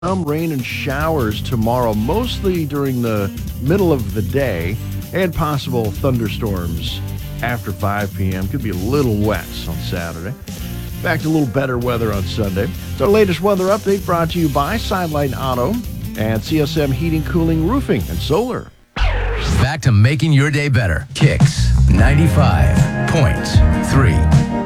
Some rain and showers tomorrow, mostly during the middle of the day, and possible thunderstorms after 5 p.m. Could be a little wet on Saturday. Back to a little better weather on Sunday. It's our latest weather update brought to you by Sideline Auto and CSM Heating, Cooling, Roofing, and Solar. Back to making your day better. Kicks 95.3.